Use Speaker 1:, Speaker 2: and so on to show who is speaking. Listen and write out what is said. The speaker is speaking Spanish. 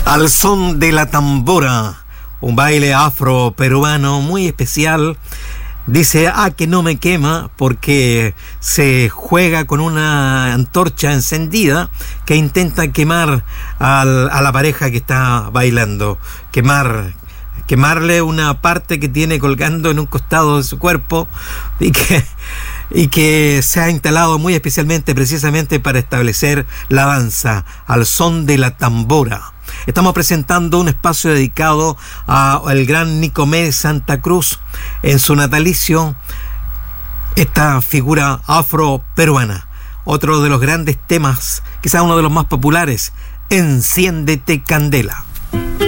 Speaker 1: Al son de la tambora, un baile afro-peruano muy especial. Dice, que no me quema, porque se juega con una antorcha encendida que intenta quemar a la pareja que está bailando. Quemarle una parte que tiene colgando en un costado de su cuerpo y que se ha instalado muy especialmente precisamente para establecer la danza al son de la tambora. Estamos presentando un espacio dedicado al gran Nicomé Santa Cruz en su natalicio, esta figura afro-peruana. Otro de los grandes temas, quizás uno de los más populares, Enciéndete Candela.